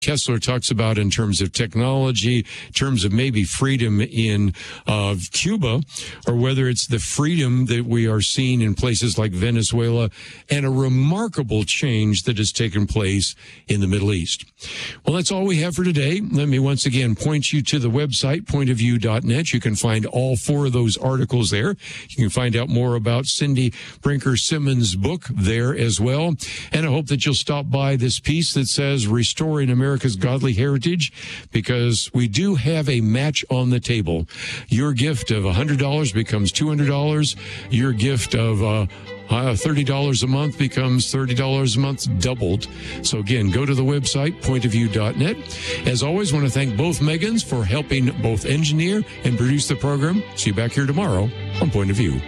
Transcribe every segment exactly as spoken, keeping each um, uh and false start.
Kessler talks about in terms of technology, in terms of maybe freedom in uh, Cuba, or whether it's the freedom that we are seeing in places like Venezuela, and a remarkable change that has taken place in the Middle East. Well, that's all we have for today. Let me once again point you to the website, point of view dot net. You can find all four of those articles there. You can find out more about Cindy Brinker Simmons' book there as well. And I hope that you'll stop by this piece that says Restoring America America's Godly Heritage, because we do have a match on the table. Your gift of one hundred dollars becomes two hundred dollars. Your gift of uh, uh, thirty dollars a month becomes thirty dollars a month, doubled. So again, go to the website, point of view dot net. As always, I want to thank both Megans for helping both engineer and produce the program. See you back here tomorrow on Point of View.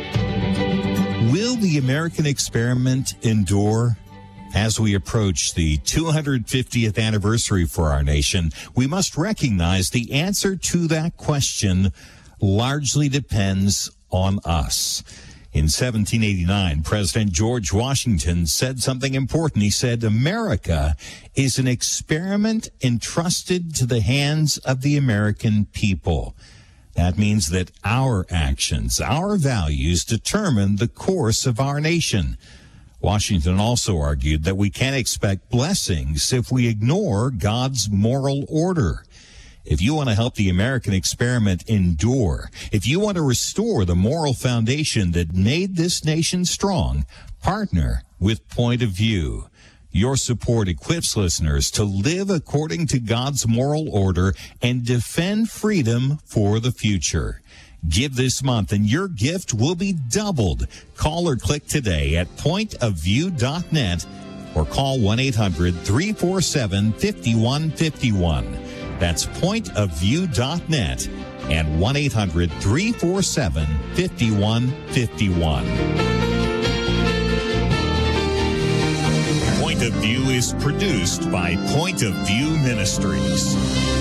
Will the American experiment endure? As we approach the two hundred fiftieth anniversary for our nation, we must recognize the answer to that question largely depends on us. In seventeen eighty-nine, President George Washington said something important. He said, America is an experiment entrusted to the hands of the American people. That means that our actions, our values determine the course of our nation. Washington also argued that we can't expect blessings if we ignore God's moral order. If you want to help the American experiment endure, if you want to restore the moral foundation that made this nation strong, partner with Point of View. Your support equips listeners to live according to God's moral order and defend freedom for the future. Give this month and your gift will be doubled. Call or click today at point of view dot net or call one eight hundred three four seven five one five one. That's point of view dot net and one eight hundred three four seven five one five one. Point of View is produced by Point of View Ministries.